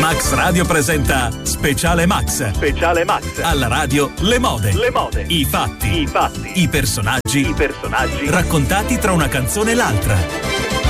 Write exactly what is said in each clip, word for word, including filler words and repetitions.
Max Radio presenta Speciale Max. Speciale Max. Alla radio le mode. Le mode. I fatti. I fatti. I personaggi. I personaggi. Raccontati tra una canzone e l'altra.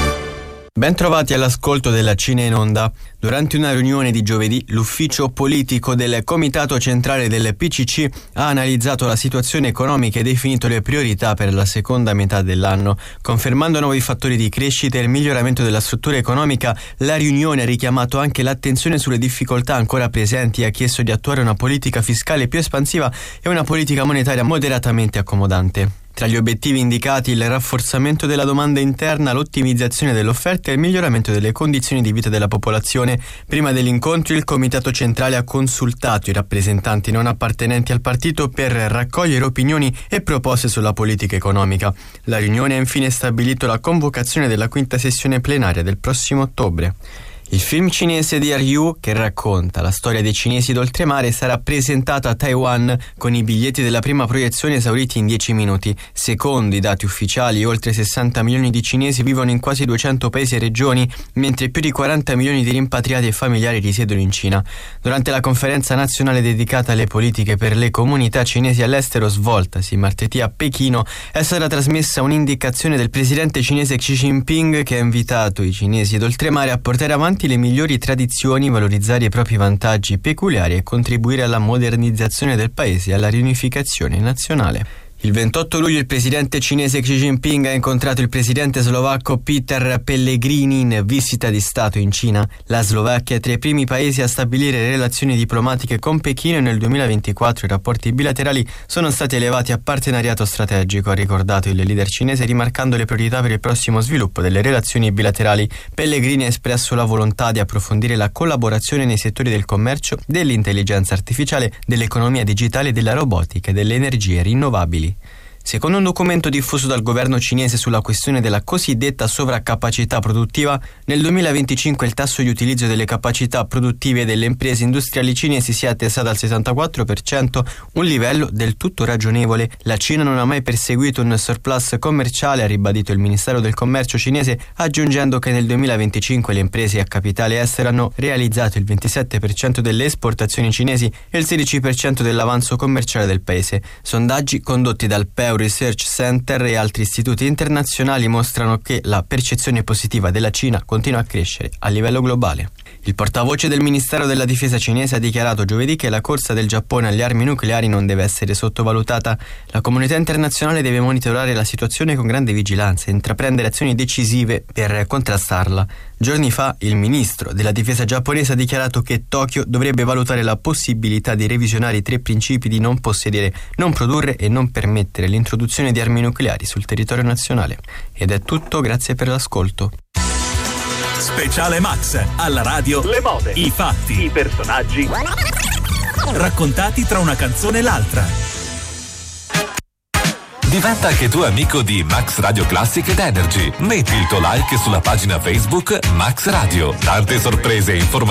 Ben trovati all'ascolto della Cine in Onda. Durante una riunione di giovedì, l'ufficio politico del Comitato Centrale del P C C ha analizzato la situazione economica e definito le priorità per la seconda metà dell'anno. Confermando nuovi fattori di crescita e il miglioramento della struttura economica, la riunione ha richiamato anche l'attenzione sulle difficoltà ancora presenti e ha chiesto di attuare una politica fiscale più espansiva e una politica monetaria moderatamente accomodante. Tra gli obiettivi indicati il rafforzamento della domanda interna, l'ottimizzazione dell'offerta e il miglioramento delle condizioni di vita della popolazione. Prima dell'incontro il Comitato Centrale ha consultato i rappresentanti non appartenenti al partito per raccogliere opinioni e proposte sulla politica economica. La riunione ha infine stabilito la convocazione della quinta sessione plenaria del prossimo ottobre. Il film cinese di Ryu, che racconta la storia dei cinesi d'oltremare, sarà presentato a Taiwan con i biglietti della prima proiezione esauriti in dieci minuti. Secondo i dati ufficiali, oltre sessanta milioni di cinesi vivono in quasi duecento paesi e regioni, mentre più di quaranta milioni di rimpatriati e familiari risiedono in Cina. Durante la conferenza nazionale dedicata alle politiche per le comunità cinesi all'estero svoltasi martedì a Pechino, è stata trasmessa un'indicazione del presidente cinese Xi Jinping, che ha invitato i cinesi d'oltremare a portare avanti le migliori tradizioni, valorizzare i propri vantaggi peculiari e contribuire alla modernizzazione del paese e alla riunificazione nazionale. Il ventotto luglio il presidente cinese Xi Jinping ha incontrato il presidente slovacco Peter Pellegrini in visita di Stato in Cina. La Slovacchia è tra i primi paesi a stabilire relazioni diplomatiche con Pechino e nel duemilaventiquattro i rapporti bilaterali sono stati elevati a partenariato strategico, ha ricordato il leader cinese, rimarcando le priorità per il prossimo sviluppo delle relazioni bilaterali. Pellegrini ha espresso la volontà di approfondire la collaborazione nei settori del commercio, dell'intelligenza artificiale, dell'economia digitale, della robotica e delle energie rinnovabili. Secondo un documento diffuso dal governo cinese sulla questione della cosiddetta sovraccapacità produttiva, nel duemilaventicinque il tasso di utilizzo delle capacità produttive delle imprese industriali cinesi si è attestato al sessantaquattro per cento, un livello del tutto ragionevole. La Cina non ha mai perseguito un surplus commerciale, ha ribadito il Ministero del Commercio cinese, aggiungendo che nel duemilaventicinque le imprese a capitale estero hanno realizzato il ventisette per cento delle esportazioni cinesi e il sedici per cento dell'avanzo commerciale del paese. Sondaggi condotti dal Pew Research Center e altri istituti internazionali mostrano che la percezione positiva della Cina continua a crescere a livello globale. Il portavoce del Ministero della Difesa cinese ha dichiarato giovedì che la corsa del Giappone alle armi nucleari non deve essere sottovalutata. La comunità internazionale deve monitorare la situazione con grande vigilanza e intraprendere azioni decisive per contrastarla. Giorni fa il ministro della difesa giapponese ha dichiarato che Tokyo dovrebbe valutare la possibilità di revisionare i tre principi di non possedere, non produrre e non permettere l'introduzione di armi nucleari sul territorio nazionale. Ed è tutto, grazie per l'ascolto. Speciale Max, alla radio le mode. I fatti. I personaggi. Raccontati tra una canzone e l'altra. Diventa anche tu amico di Max Radio Classic ed Energy. Metti il tuo like sulla pagina Facebook Max Radio. Tante sorprese e informazioni